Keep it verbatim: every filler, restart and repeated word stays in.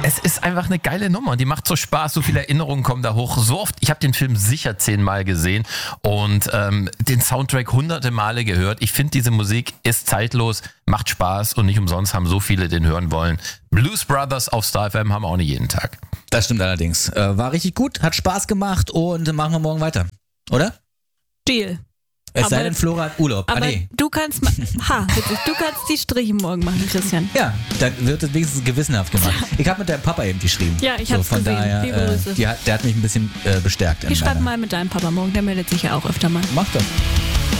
Es ist einfach eine geile Nummer. Die macht so Spaß, so viele Erinnerungen kommen da hoch. So oft, ich habe den Film sicher zehnmal gesehen und ähm, den Soundtrack hunderte Male gehört. Ich finde, diese Musik ist zeitlos, macht Spaß und nicht umsonst haben so viele den hören wollen. Blues Brothers auf Star F M haben wir auch nicht jeden Tag. Das stimmt allerdings. Äh, war richtig gut, hat Spaß gemacht und machen wir morgen weiter. Oder? Deal. Es aber, sei denn, Flora hat Urlaub. Aber ah, nee. du kannst ma- ha, witzig, du kannst die Striche morgen machen, Christian. Ja, dann wird es wenigstens gewissenhaft gemacht. Ich habe mit deinem Papa eben geschrieben. Ja, ich so, hab's von gesehen. Daher, Liebe äh, Grüße. die hat, der hat mich ein bisschen äh, bestärkt. Ich schreibe mal mit deinem Papa morgen, der meldet sich ja auch öfter mal. Mach das.